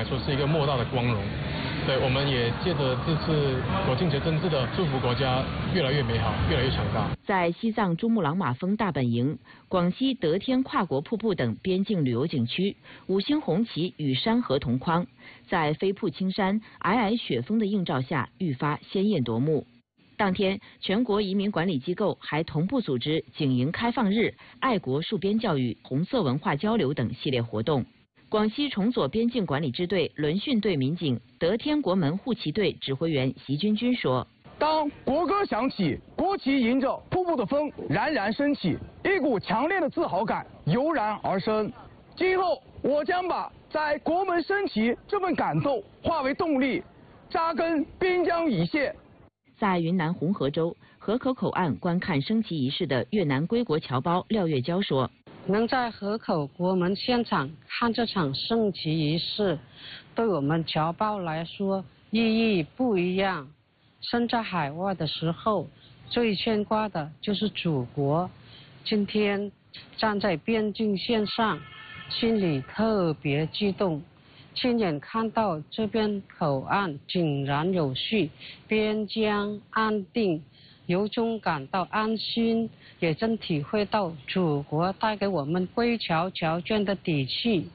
说是一个莫大的光荣。对，我们也借着这次国庆节真挚的祝福国家越来越美好，越来越强大。 在西藏珠穆朗玛峰大本营、广西德天跨国瀑布等边境旅游景区，五星红旗与山河同框，在飞瀑青山、皑皑雪峰的映照下，愈发鲜艳夺目。当天，全国移民管理机构还同步组织警营开放日、爱国戍边教育、红色文化交流等系列活动。广西崇左边境管理支队轮训队民警德天国门护旗队指挥员习军军说：“ 当国歌响起，国旗迎着瀑布的风冉冉升起，一股强烈的自豪感油然而生。今后我将把在国门升旗这份感动化为动力，扎根边疆一线。” 在云南红河州河口口岸观看升旗仪式的越南归国侨胞廖月娇说：“ 能在河口国门现场看这场升旗仪式，对我们侨胞来说意义不一样。身在海外的时候，最牵挂的就是祖国。今天站在边境线上，心里特别激动。亲眼看到这边口岸井然有序，边疆安定，由衷感到安心，也真体会到祖国带给我们归侨侨眷的底气。”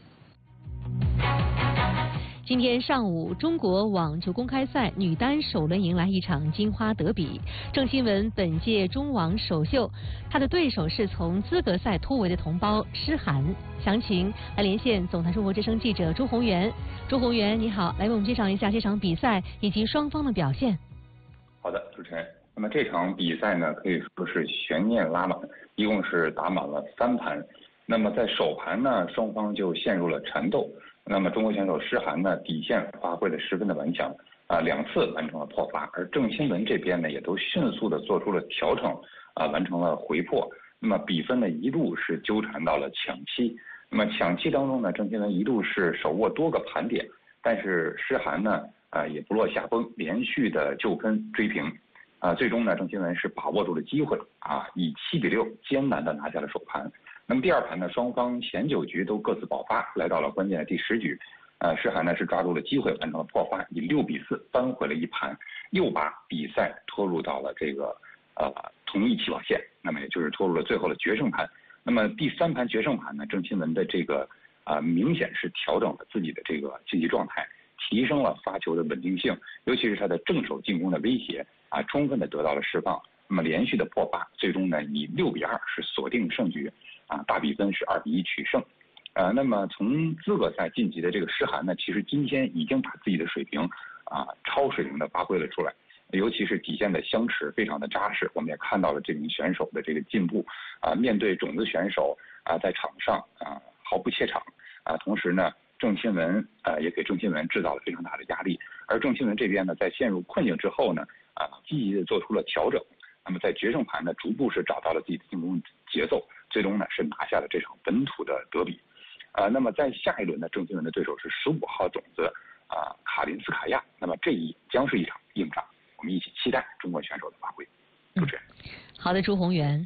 今天上午，中国网球公开赛女单首轮迎来一场金花德比。郑钦文本届中网首秀，她的对手是从资格赛突围的同胞施涵。详情来连线总台中国之声记者朱宏元。朱宏元，你好，来为我们介绍一下这场比赛以及双方的表现。 好的，主持人。那么这场比赛呢，可以说是悬念拉满，一共是打满了3盘。那么在首盘呢，双方就陷入了缠斗。那么中国选手施涵呢，底线发挥得十分的顽强，2次完成了破发，而郑钦文这边呢，也都迅速的做出了调整，完成了回破。那么比分呢，一度是纠缠到了抢七。那么抢七当中呢，郑钦文一度是手握多个盘点，但是施涵呢，也不落下风，连续的9分追平。最终呢，郑钦文是把握住了机会以7-6艰难的拿下了首盘。那么第2盘呢，双方前9局都各自爆发，来到了关键的第10局，施涵呢是抓住了机会完成了破发，以6-4扳回了一盘，又把比赛拖入到了这个同一起跑线，那么也就是拖入了最后的决胜盘。那么第3盘决胜盘呢，郑钦文的这个明显是调整了自己的这个竞技状态，提升了发球的稳定性，尤其是他的正手进攻的威胁充分的得到了释放。那么连续的破发，最终呢以6-2是锁定胜局，大比分是2-1取胜。那么从资格赛晋级的这个施涵呢，其实今天已经把自己的水平超水平的发挥了出来，尤其是底线的相持非常的扎实，我们也看到了这名选手的这个进步面对种子选手在场上毫不怯场同时呢，郑钦文也给郑钦文制造了非常大的压力，而郑钦文这边呢，在陷入困境之后呢积极的做出了调整。那么在决胜盘呢，逐步是找到了自己的进攻节奏，最终呢是拿下了这场本土的德比。那么在下一轮呢，郑钦文的对手是15号种子卡林斯卡亚，那么这将是一场硬仗，我们一起期待中国选手的发挥。主持人。 好的，朱宏元。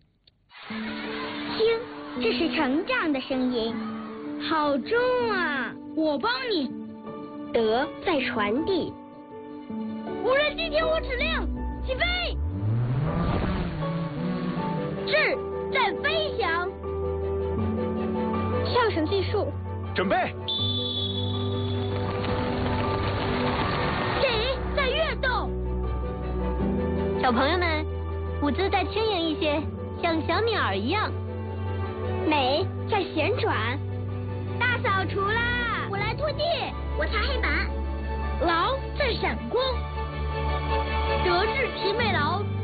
听，这是成长的声音，好重啊！我帮你。德在传递。无人机听我指令，起飞。志在飞翔，上升技术， 准备。 理在跃动，小朋友们，舞姿再轻盈一些，像小鸟一样。美在旋转，大扫除啦！我来拖地，我擦黑板。劳在闪光，德智体美劳。